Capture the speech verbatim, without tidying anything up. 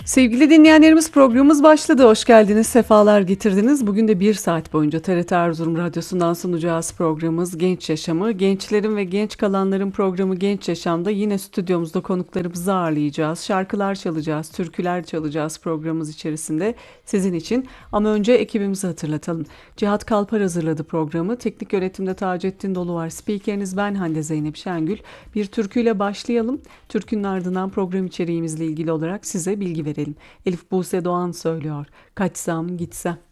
Sevgili dinleyenlerimiz, programımız başladı. Hoş geldiniz, sefalar getirdiniz. Bugün de bir saat boyunca T R T Erzurum Radyosu'ndan sunacağız programımız Genç Yaşamı. Gençlerin ve genç kalanların programı Genç Yaşam'da yine stüdyomuzda konuklarımızı ağırlayacağız. Şarkılar çalacağız, türküler çalacağız programımız içerisinde sizin için. Ama önce ekibimizi hatırlatalım. Cihat Kalpar hazırladı programı. Teknik yönetimde Taceddin Dolu var. Spikeriniz ben Hande Zeynep Şengül. Bir türküyle başlayalım. Türkünün ardından program içeriğimizle ilgili olarak size bilgi verelim. Elif Buse Doğan söylüyor. Kaçsam gitsem.